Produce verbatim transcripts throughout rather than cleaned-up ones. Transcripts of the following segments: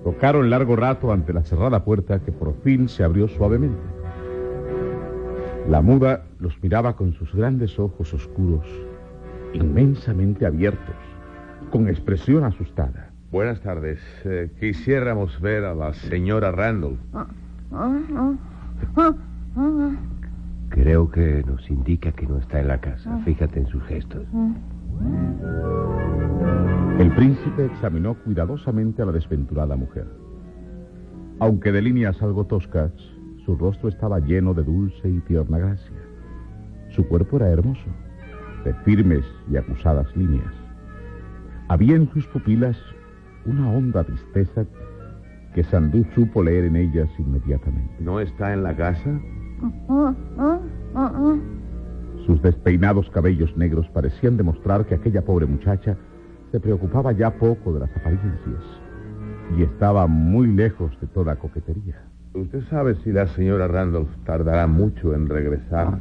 Tocaron largo rato ante la cerrada puerta que por fin se abrió suavemente. La muda los miraba con sus grandes ojos oscuros, inmensamente abiertos, con expresión asustada. Buenas tardes. Eh, quisiéramos ver a la señora Randall. Creo que nos indica que no está en la casa. Fíjate en sus gestos. El príncipe examinó cuidadosamente a la desventurada mujer. Aunque de líneas algo toscas, su rostro estaba lleno de dulce y tierna gracia. Su cuerpo era hermoso, de firmes y acusadas líneas. Había en sus pupilas una honda tristeza que Sandú supo leer en ellas inmediatamente. ¿No está en la casa? Sus despeinados cabellos negros parecían demostrar que aquella pobre muchacha se preocupaba ya poco de las apariencias y estaba muy lejos de toda coquetería. ¿Usted sabe si la señora Randolph tardará mucho en regresar?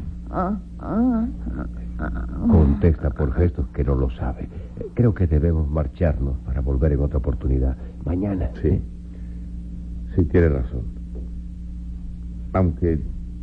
Contesta por gestos que no lo sabe. Creo que debemos marcharnos para volver en otra oportunidad. Mañana. Sí, sí tiene razón. Aunque...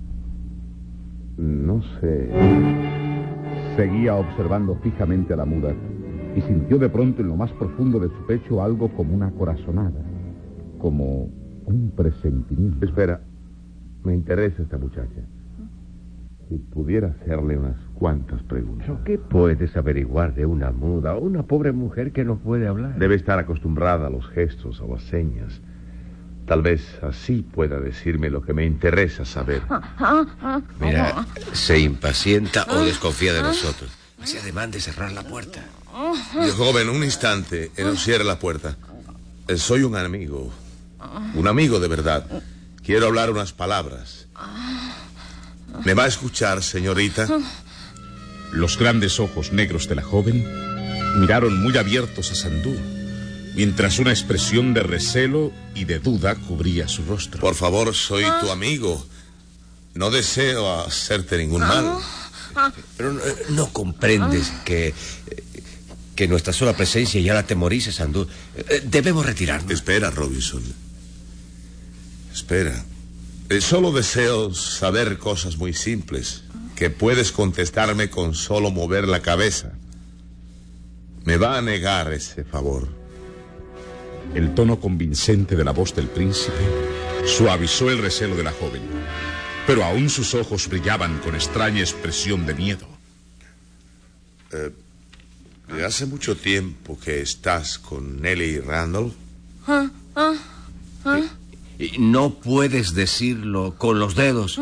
no sé... Seguía observando fijamente a la muda y sintió de pronto en lo más profundo de su pecho algo como una corazonada, como un presentimiento. Espera, me interesa esta muchacha. Si pudiera hacerle unas cuantas preguntas. ¿Pero qué puedes averiguar de una muda o una pobre mujer que no puede hablar? Debe estar acostumbrada a los gestos, a las señas. Tal vez así pueda decirme lo que me interesa saber. Mira, se impacienta o desconfía de nosotros. Hace ademán de cerrar la puerta. Joven, un instante, no cierre la puerta. Soy un amigo. Un amigo de verdad. Quiero hablar unas palabras. ¿Me va a escuchar, señorita? Los grandes ojos negros de la joven miraron muy abiertos a Sandú, mientras una expresión de recelo y de duda cubría su rostro. Por favor, soy tu amigo. No deseo hacerte ningún mal. Pero no, no comprendes que... que nuestra sola presencia ya la atemoriza, Sandú. Debemos retirarnos. Espera, Robinson. Espera. Solo deseo saber cosas muy simples que puedes contestarme con solo mover la cabeza. ¿Me va a negar ese favor? El tono convincente de la voz del príncipe suavizó el recelo de la joven, pero aún sus ojos brillaban con extraña expresión de miedo. Eh, ¿Hace mucho tiempo que estás con Nellie Randall? ¿Ah? ¿Ah? ¿Ah? Y no puedes decirlo con los dedos.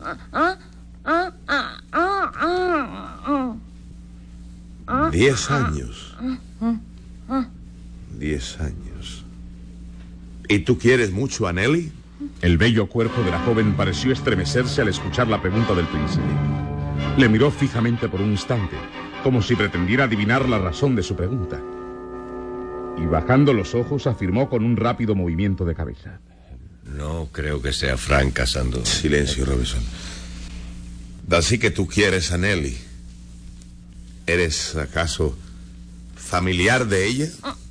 Diez años. Diez años. ¿Y tú quieres mucho a Nellie? El bello cuerpo de la joven pareció estremecerse al escuchar la pregunta del príncipe. Le miró fijamente por un instante, como si pretendiera adivinar la razón de su pregunta. Y bajando los ojos afirmó con un rápido movimiento de cabeza: No creo que sea franca, Sandú. Silencio, Robinson. Así que tú quieres a Nellie. ¿Eres acaso familiar de ella?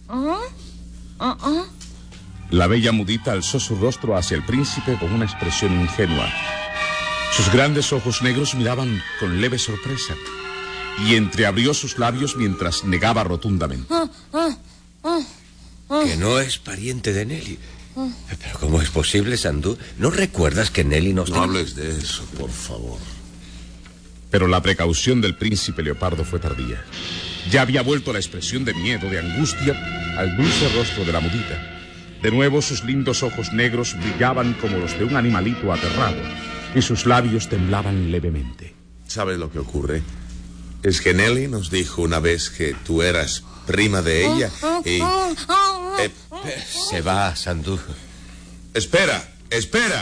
La bella mudita alzó su rostro hacia el príncipe con una expresión ingenua. Sus grandes ojos negros miraban con leve sorpresa y entreabrió sus labios mientras negaba rotundamente. Que no es pariente de Nellie. Pero ¿cómo es posible, Sandú? ¿No recuerdas que Nellie nos... No hables de eso, por favor. Pero la precaución del príncipe Leopardo fue tardía. Ya había vuelto la expresión de miedo, de angustia, al dulce rostro de la mudita. De nuevo sus lindos ojos negros brillaban como los de un animalito aterrado y sus labios temblaban levemente. ¿Sabes lo que ocurre? Es que Nellie nos dijo una vez que tú eras prima de ella y... Eh, Se va, Sandú. Espera, espera.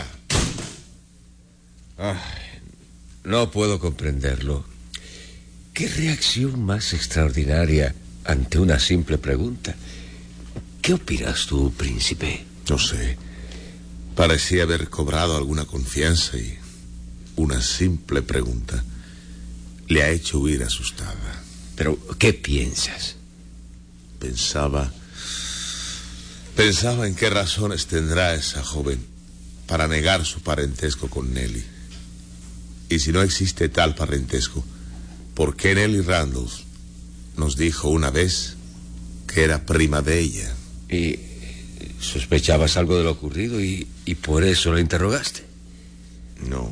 Ay, no puedo comprenderlo. ¿Qué reacción más extraordinaria ante una simple pregunta? ¿Qué opinas tú, príncipe? No sé. Parecía haber cobrado alguna confianza y una simple pregunta le ha hecho huir asustada. ¿Pero qué piensas? Pensaba... Pensaba en qué razones tendrá esa joven para negar su parentesco con Nelly. Y si no existe tal parentesco, ¿por qué Nelly Randolph nos dijo una vez que era prima de ella? ¿Y sospechabas algo de lo ocurrido y, y por eso la interrogaste? No.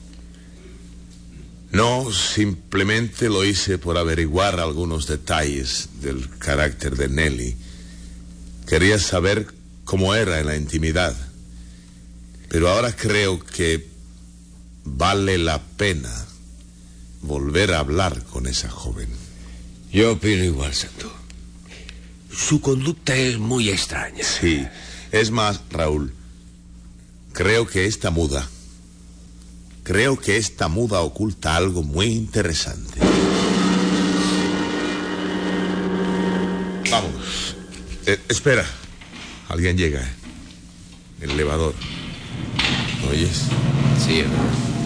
No, simplemente lo hice por averiguar algunos detalles del carácter de Nelly. Quería saber cómo era en la intimidad. Pero ahora creo que vale la pena volver a hablar con esa joven. Yo opino igual, Santo. Su conducta es muy extraña. Sí, es más, Raúl, creo que esta muda, creo que esta muda oculta algo muy interesante. Vamos. Eh, espera, alguien llega. El elevador. ¿Oyes? Sí, hermano.